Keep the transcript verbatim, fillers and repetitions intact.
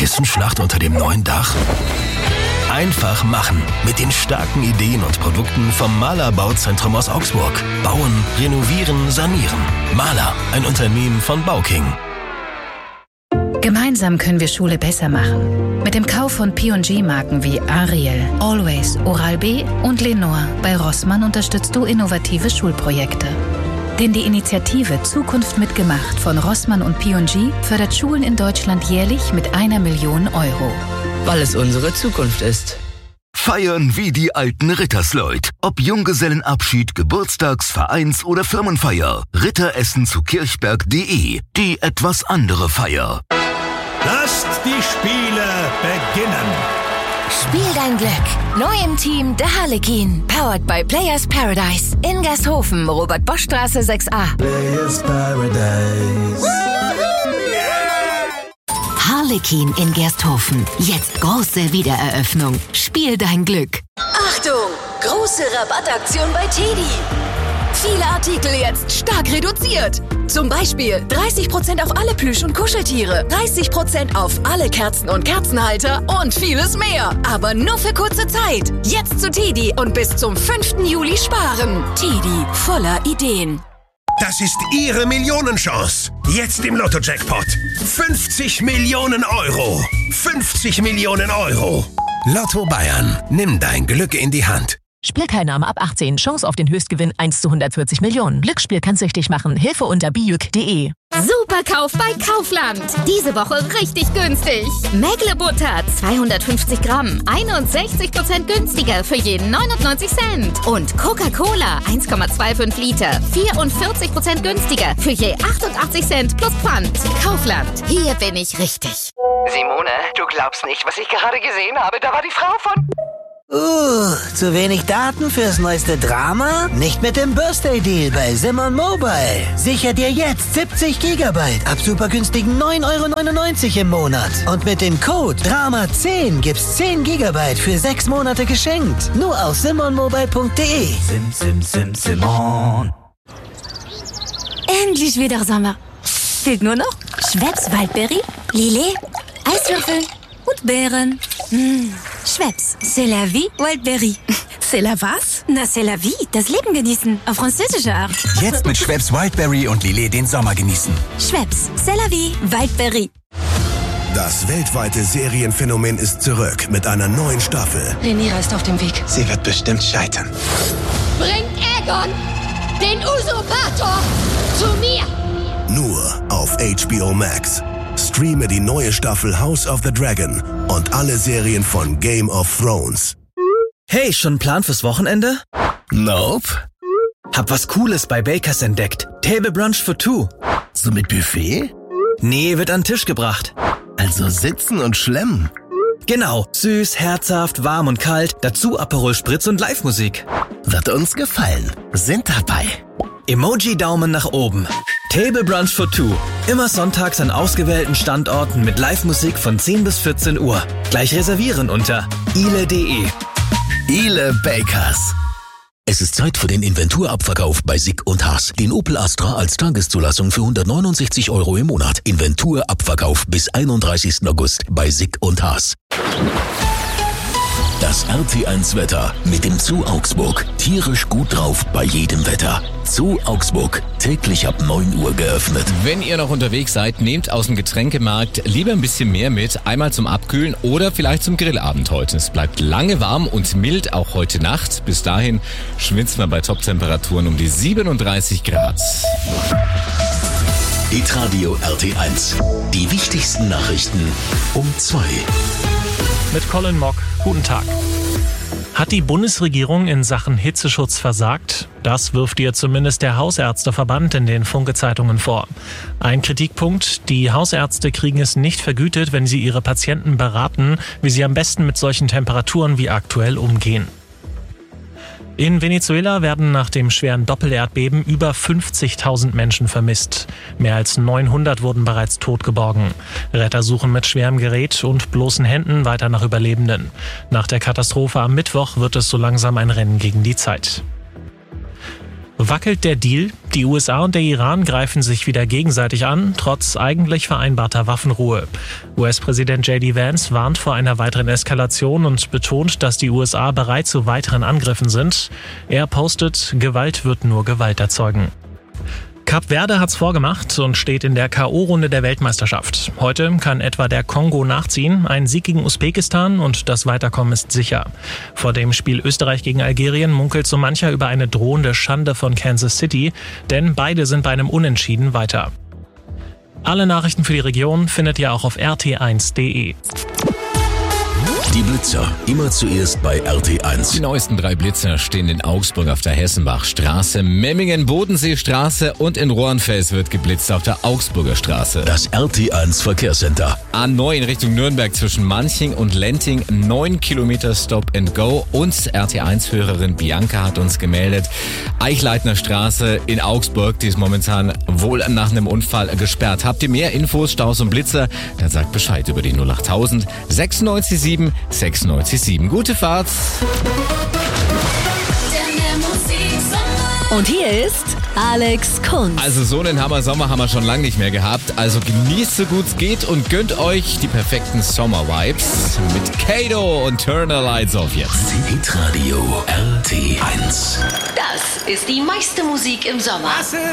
Kissenschlacht unter dem neuen Dach? Einfach machen mit den starken Ideen und Produkten vom Maler Bauzentrum aus Augsburg. Bauen, renovieren, sanieren. Maler, ein Unternehmen von Bauking. Gemeinsam können wir Schule besser machen. Mit dem Kauf von P und G-Marken wie Ariel, Always, Oral-B und Lenore bei Rossmann unterstützt du innovative Schulprojekte. Denn die Initiative Zukunft mitgemacht von Rossmann und P und G fördert Schulen in Deutschland jährlich mit einer Million Euro. Weil es unsere Zukunft ist. Feiern wie die alten Rittersleut. Ob Junggesellenabschied, Geburtstags-, Vereins- oder Firmenfeier. Ritteressen zu kirchberg punkt de. Die etwas andere Feier. Lasst die Spiele beginnen. Spiel dein Glück. Neu im Team der Harlekin. Powered by Players Paradise. In Gersthofen, Robert-Bosch-Straße sechs a. Players Paradise. Harlekin in Gersthofen. Jetzt große Wiedereröffnung. Spiel dein Glück. Achtung! Große Rabattaktion bei Teddy. Viele Artikel jetzt stark reduziert. Zum Beispiel dreißig Prozent auf alle Plüsch- und Kuscheltiere, dreißig Prozent auf alle Kerzen und Kerzenhalter und vieles mehr. Aber nur für kurze Zeit. Jetzt zu Teddy und bis zum fünften Juli sparen. Teddy, voller Ideen. Das ist Ihre Millionenchance. Jetzt im Lotto-Jackpot. fünfzig Millionen Euro. fünfzig Millionen Euro. Lotto Bayern. Nimm dein Glück in die Hand. Spielteilnahme ab achtzehn. Chance auf den Höchstgewinn eins zu hundertvierzig Millionen. Glücksspiel kann süchtig machen. Hilfe unter bijuk punkt de. Superkauf bei Kaufland. Diese Woche richtig günstig. Mägle-Butter zweihundertfünfzig Gramm. einundsechzig Prozent günstiger für jeden neunundneunzig Cent. Und Coca-Cola eins Komma fünfundzwanzig Liter. vierundvierzig Prozent günstiger für je achtundachtzig Cent plus Pfand. Kaufland. Hier bin ich richtig. Simone, du glaubst nicht, was ich gerade gesehen habe. Da war die Frau von... Uh, zu wenig Daten fürs neueste Drama? Nicht mit dem Birthday-Deal bei Simon Mobile. Sicher dir jetzt siebzig Gigabyte ab super günstigen neun Euro neunundneunzig im Monat. Und mit dem Code Drama zehn gibt's zehn Gigabyte für sechs Monate geschenkt. Nur auf simon mobile punkt de. Sim, sim, sim, Simon. Endlich wieder Sommer. Fehlt nur noch Schweppes Waldberry, Lillet, Eiswürfel und Beeren. Mmh. Schweppes, c'est la vie, Wildberry. C'est la was? Na, c'est la vie, das Leben genießen, auf französische Art. Jetzt mit Schweppes Wildberry und Lillet den Sommer genießen. Schweppes, c'est la vie, Wildberry. Das weltweite Serienphänomen ist zurück mit einer neuen Staffel. Rhaenyra ist auf dem Weg. Sie wird bestimmt scheitern. Bringt Aegon, den Usurpator, zu mir. Nur auf H B O Max. Streame die neue Staffel House of the Dragon und alle Serien von Game of Thrones. Hey, schon einen Plan fürs Wochenende? Nope. Hab was Cooles bei Bakers entdeckt. Table Brunch for two. So mit Buffet? Nee, wird an den Tisch gebracht. Also sitzen und schlemmen. Genau. Süß, herzhaft, warm und kalt. Dazu Aperol Spritz und Live-Musik. Wird uns gefallen. Sind dabei. Emoji-Daumen nach oben. Table Brunch for two. Immer sonntags an ausgewählten Standorten mit Live-Musik von zehn bis vierzehn Uhr. Gleich reservieren unter ile punkt de. Ile Bakers. Es ist Zeit für den Inventurabverkauf bei Sick und Haas. Den Opel Astra als Tageszulassung für hundertneunundsechzig Euro im Monat. Inventurabverkauf bis einunddreißigsten August bei Sick und Haas. Das R T eins Wetter mit dem Zoo Augsburg. Tierisch gut drauf bei jedem Wetter. Zoo Augsburg. Täglich ab neun Uhr geöffnet. Wenn ihr noch unterwegs seid, nehmt aus dem Getränkemarkt lieber ein bisschen mehr mit. Einmal zum Abkühlen oder vielleicht zum Grillabend heute. Es bleibt lange warm und mild, auch heute Nacht. Bis dahin schwitzt man bei Toptemperaturen um die siebenunddreißig Grad. Hitradio R T eins. Die wichtigsten Nachrichten um zwei. Mit Colin Mock. Guten Tag. Hat die Bundesregierung in Sachen Hitzeschutz versagt? Das wirft ihr zumindest der Hausärzteverband in den Funke-Zeitungen vor. Ein Kritikpunkt: Die Hausärzte kriegen es nicht vergütet, wenn sie ihre Patienten beraten, wie sie am besten mit solchen Temperaturen wie aktuell umgehen. In Venezuela werden nach dem schweren Doppelerdbeben über fünfzigtausend Menschen vermisst. Mehr als neunhundert wurden bereits tot geborgen. Retter suchen mit schwerem Gerät und bloßen Händen weiter nach Überlebenden. Nach der Katastrophe am Mittwoch wird es so langsam ein Rennen gegen die Zeit. Wackelt der Deal? Die U S A und der Iran greifen sich wieder gegenseitig an, trotz eigentlich vereinbarter Waffenruhe. U S-Präsident J D Vance warnt vor einer weiteren Eskalation und betont, dass die U S A bereit zu weiteren Angriffen sind. Er postet, Gewalt wird nur Gewalt erzeugen. Kap Verde hat's vorgemacht und steht in der K O-Runde der Weltmeisterschaft. Heute kann etwa der Kongo nachziehen, ein Sieg gegen Usbekistan und das Weiterkommen ist sicher. Vor dem Spiel Österreich gegen Algerien munkelt so mancher über eine drohende Schande von Kansas City, denn beide sind bei einem Unentschieden weiter. Alle Nachrichten für die Region findet ihr auch auf r t eins punkt d e. Die Blitzer, immer zuerst bei R T eins. Die neuesten drei Blitzer stehen in Augsburg auf der Hessenbachstraße, Memmingen Bodenseestraße und in Rohrenfels wird geblitzt auf der Augsburger Straße. Das R T eins Verkehrscenter. A neun in Richtung Nürnberg zwischen Manching und Lenting, neun Kilometer Stop and Go. Und R T eins-Hörerin Bianca hat uns gemeldet, Eichleitner Straße in Augsburg, die ist momentan wohl nach einem Unfall gesperrt. Habt ihr mehr Infos, Staus und Blitzer? Dann sagt Bescheid über die null acht tausend sechsundneunzig sieben sechsundneunzig sieben. Gute Fahrt! Und hier ist Alex Kunz. Also so einen Hammer-Sommer haben wir schon lange nicht mehr gehabt. Also genießt so gut es geht und gönnt euch die perfekten Sommer-Vibes mit Kato und Turn the Lights Off jetzt. Hitradio R T eins. Das ist die meiste Musik im Sommer.